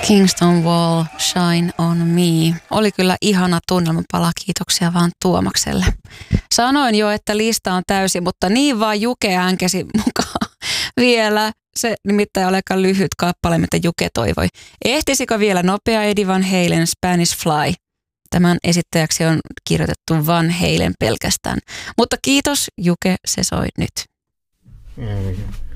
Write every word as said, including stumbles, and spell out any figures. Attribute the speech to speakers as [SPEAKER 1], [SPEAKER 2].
[SPEAKER 1] Kingston Wall, Shine on Me. Oli kyllä ihana tunnelmapala, kiitoksia vaan Tuomakselle. Sanoin jo, että lista on täysi, mutta niin vaan Juke äänkäsi mukaan vielä. Se nimittäin oli aika lyhyt kappale, mitä Juke toivoi. Ehtisikö vielä nopea Eddie Van Halen Spanish Fly? Tämän esittäjäksi on kirjoitettu Van Halen pelkästään. Mutta kiitos Juke, se soi nyt.
[SPEAKER 2] Mm.